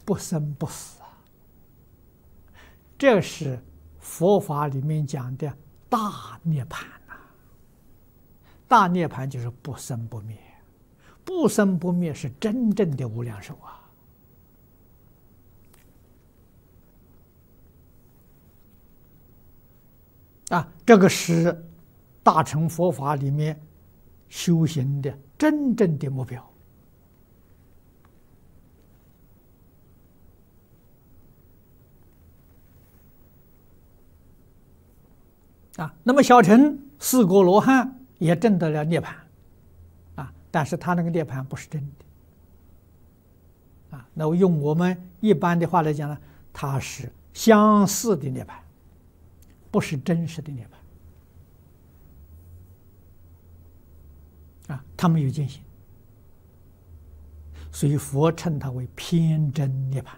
不生不死啊。这是佛法里面讲的大涅槃呐。大涅槃就是不生不灭，不生不灭是真正的无量寿啊！这个是大乘佛法里面修行的真正的目标。那么小乘四果罗汉也证得了涅槃，但是他那个涅槃不是真的，那我用我们一般的话来讲呢，它是相似的涅槃，不是真实的涅槃，他没有见性，所以佛称它为偏真涅槃。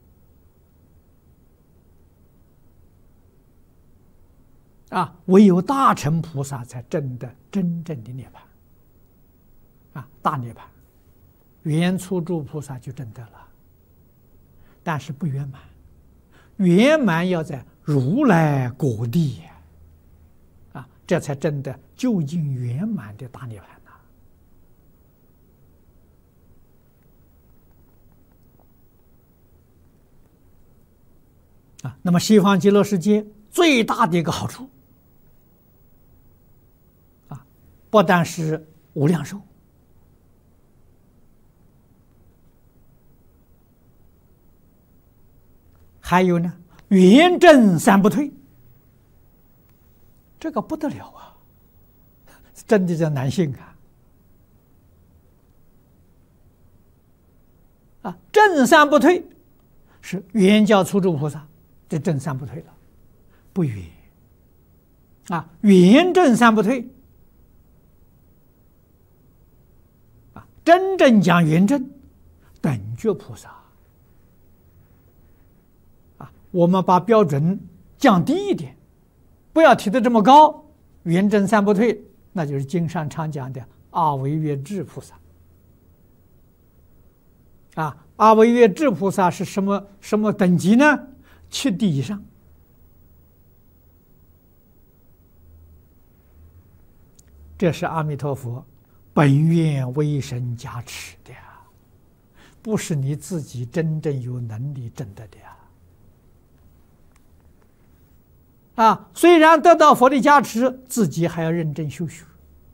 唯有大乘菩萨才证得真正的涅槃，大涅槃，圆初住菩萨就证得了，但是不圆满，圆满要在如来果地这才证得究竟圆满的大涅槃那么西方极乐世界最大的一个好处不但是无量寿，还有呢圆正三不退，这个不得了啊！真的叫难信正三不退是圆教初住菩萨，这正三不退了，不圆圆正三不退。真正讲圆正，等觉菩萨我们把标准降低一点，不要提得这么高。圆正三不退，那就是经上常讲的阿惟越致菩萨阿惟越致菩萨是什么等级呢？7地以上。这是阿弥陀佛本愿威神加持的不是你自己真正有能力证得的虽然得到佛的加持，自己还要认真修学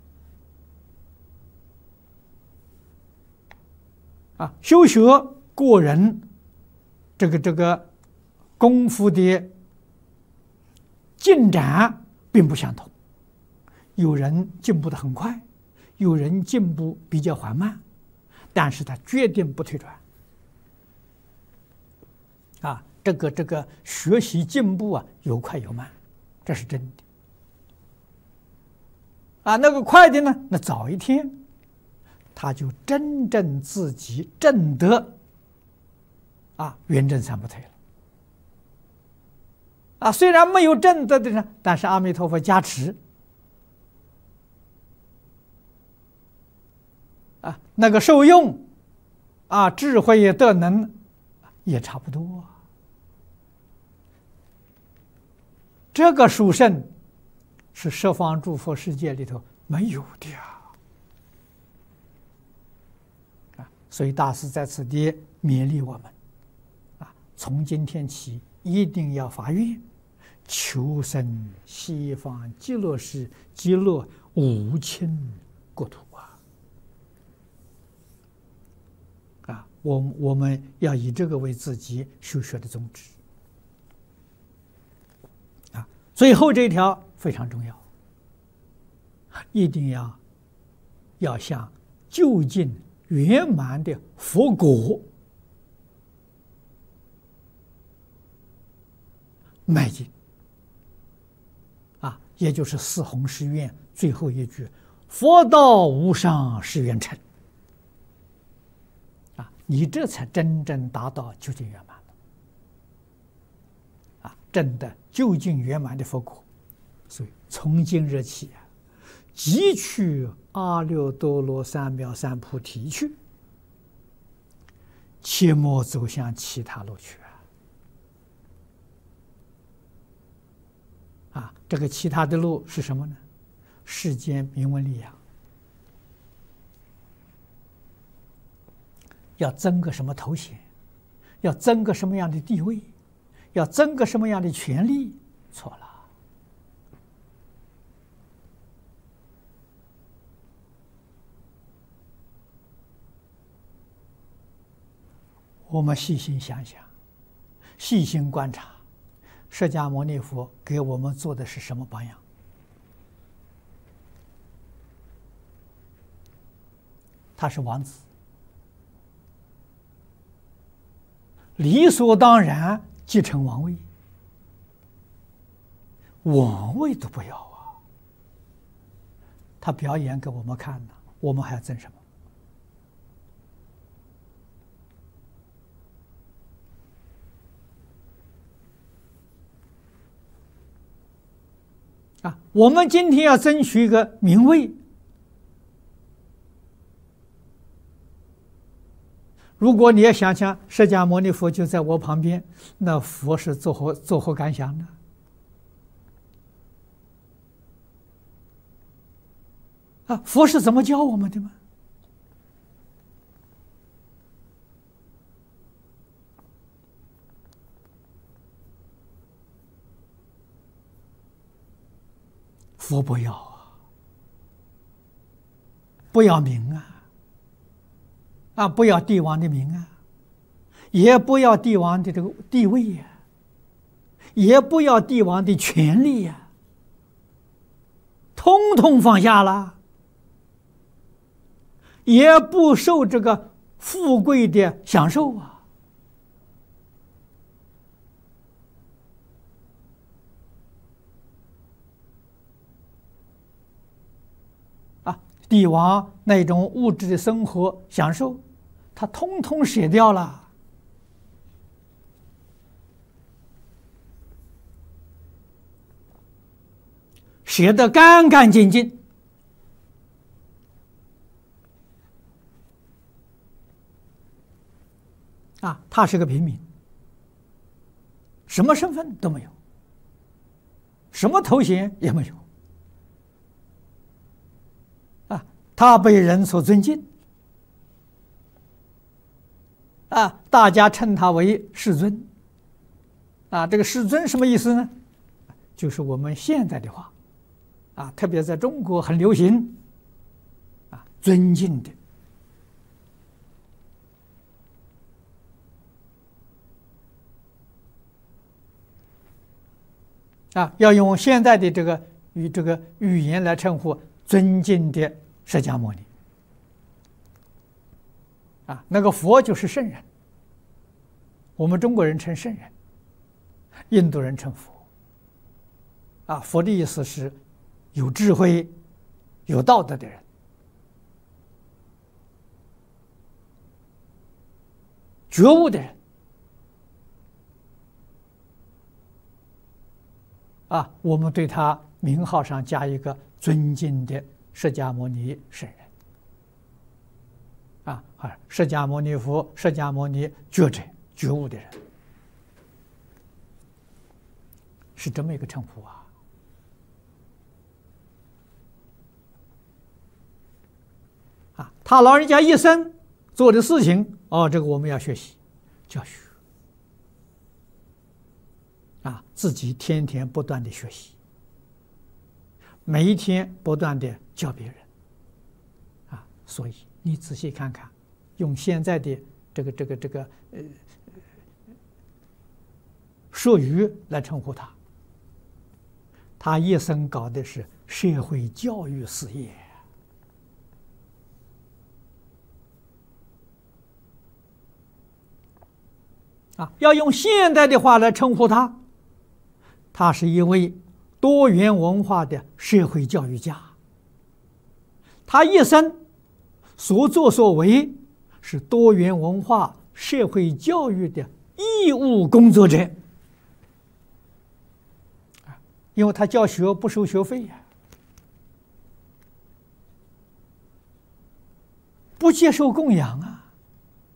修学个人这个功夫的进展并不相同，有人进步得很快，有人进步比较缓慢，但是他决定不退转这个学习进步有快有慢，这是真的那个快的呢，那早一天他就真正自己证得圆正三不退了虽然没有证得的人，但是阿弥陀佛加持那个受用智慧也德能也差不多这个殊胜是十方诸佛世界里头没有的所以大师在此地勉励我们从今天起一定要发愿求生西方极乐世极乐无亲国土我们要以这个为自己修学的宗旨最后这一条非常重要，一定要向究竟圆满的佛果迈进也就是四弘誓愿最后一句佛道无上誓愿成你这才真正达到究竟圆满证得究竟圆满的佛果。所以从今日起即去阿耨多罗三藐三菩提去， 切莫走向其他路去啊！这个其他的路是什么呢？世间名闻利养，要争个什么头衔，要争个什么样的地位，要争个什么样的权利，错了。我们细心想想，细心观察，释迦牟尼佛给我们做的是什么榜样？他是王子，理所当然继承王位，王位都不要啊！他表演给我们看呢，我们还要争什么？啊，我们今天要争取一个名位，如果你要想想释迦牟尼佛就在我旁边，那佛是作何感想呢？啊，佛是怎么教我们的吗？佛不要啊，不要名啊，不要帝王的名啊，也不要帝王的这个地位呀，也不要帝王的权利呀，通通放下了，也不受这个富贵的享受啊。帝王那种物质的生活享受，他通通舍掉了，舍得干干净净。啊，他是个平民，什么身份都没有，什么头衔也没有。他被人所尊敬，啊，大家称他为世尊，啊，这个世尊什么意思呢？就是我们现在的话，啊，特别在中国很流行，啊，尊敬的，啊，要用现在的这个语言来称呼尊敬的释迦牟尼，啊，那个佛就是圣人，我们中国人称圣人，印度人称佛，啊，佛的意思是有智慧、有道德的人，觉悟的人，啊，我们对他名号上加一个尊敬的释迦牟尼圣人，啊，释迦牟尼佛、释迦牟尼觉者、觉悟的人，是这么一个称呼啊！啊，他老人家一生做的事情，哦，这个我们要学习教学，啊，自己天天不断的学习，每一天不断的教别人，啊，所以你仔细看看，用现在的这个术语来称呼他，他一生搞的是社会教育事业，啊，要用现代的话来称呼他，他是一位多元文化的社会教育家，他一生所作所为是多元文化社会教育的义务工作者，因为他教学不收学费呀，不接受供养啊。